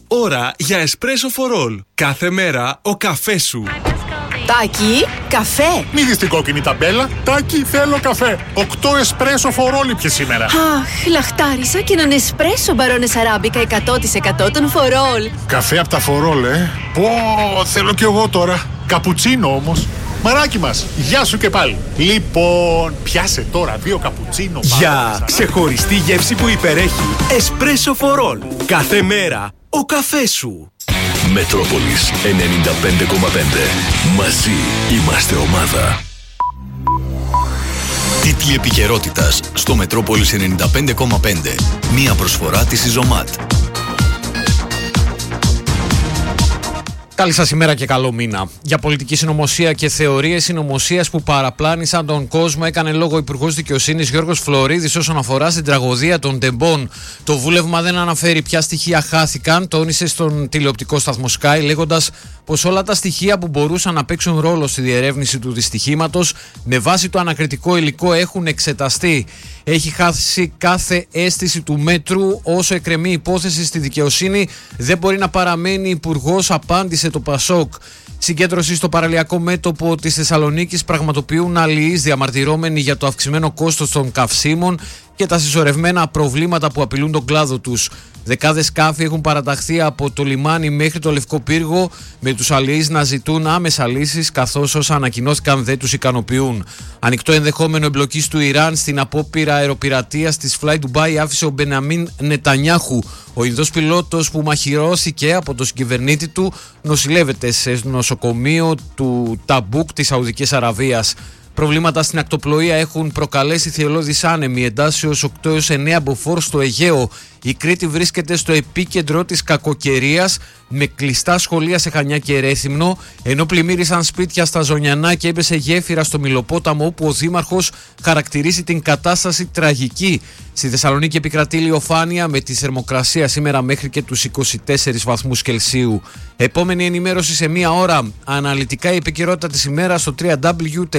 Ώρα για espresso for all. Κάθε μέρα ο καφές σου. Τάκη, καφέ. Μη δεις την κόκκινη ταμπέλα. Τάκη, θέλω καφέ. 8 espresso for all πια σήμερα. Αχ, λαχτάρισα και έναν espresso μπαρόνες αράμπικα 100% των for all. Καφέ από τα for all, Πω, θέλω κι εγώ τώρα. Καπουτσίνο όμως. Μαράκι μας, γεια σου και πάλι. Λοιπόν, πιάσε τώρα 2 καπουτσίνο. Για ξεχωριστή γεύση που υπερέχει. Espresso for all. Κάθε μέρα ο καφές σου. Μετρόπολης 95,5. Μαζί είμαστε ομάδα. Τίτλοι επικαιρότητας στο Μετρόπολης 95,5. Μία προσφορά της Ιζωμάτ. Καλή σας ημέρα και καλό μήνα. Για πολιτική συνωμοσία και θεωρίες συνωμοσίας που παραπλάνησαν τον κόσμο έκανε λόγο ο Υπουργός Δικαιοσύνης Γιώργος Φλωρίδης όσον αφορά στην τραγωδία των Τεμπών. Το βούλευμα δεν αναφέρει ποια στοιχεία χάθηκαν, τόνισε στον τηλεοπτικό σταθμό Sky, λέγοντας πως όλα τα στοιχεία που μπορούσαν να παίξουν ρόλο στη διερεύνηση του δυστυχήματος με βάση το ανακριτικό υλικό έχουν εξεταστεί. Έχει χάσει κάθε αίσθηση του μέτρου όσο εκκρεμεί υπόθεση στη δικαιοσύνη. Δεν μπορεί να παραμένει υπουργός, απάντησε το Πασόκ. Συγκέντρωση στο παραλιακό μέτωπο της Θεσσαλονίκης πραγματοποιούν αλληλείς διαμαρτυρόμενοι για το αυξημένο κόστος των καυσίμων και τα συσσωρευμένα προβλήματα που απειλούν τον κλάδο τους. Δεκάδες σκάφη έχουν παραταχθεί από το λιμάνι μέχρι το Λευκό Πύργο, με τους αλληλείς να ζητούν άμεσα λύσεις, καθώς όσα ανακοινώθηκαν δεν τους ικανοποιούν. Ανοιχτό ενδεχόμενο εμπλοκής του Ιράν στην απόπειρα αεροπειρατείας της Fly Dubai άφησε ο Μπενιαμίν Νετανιάχου. Ο Ινδός πιλότος που μαχαιρώθηκε από τον συγκυβερνήτη του νοσηλεύεται σε νοσοκομείο του Ταμπούκ της Σαουδικής Αραβίας. Προβλήματα στην ακτοπλοεία έχουν προκαλέσει θυελλώδεις άνεμοι εντάσεως 8 έως 9 μποφόρ στο Αιγαίο. Η Κρήτη βρίσκεται στο επίκεντρο της κακοκαιρίας με κλειστά σχολεία σε Χανιά και Ρέθυμνο, ενώ πλημμύρισαν σπίτια στα Ζωνιανά και έπεσε γέφυρα στο Μιλοπόταμο, όπου ο Δήμαρχος χαρακτηρίζει την κατάσταση τραγική. Στη Θεσσαλονίκη επικρατεί ηλιοφάνεια με τη θερμοκρασία σήμερα μέχρι και τους 24 βαθμούς Κελσίου. Επόμενη ενημέρωση σε μία ώρα. Αναλυτικά η επικαιρότητα της ημέρας στο www.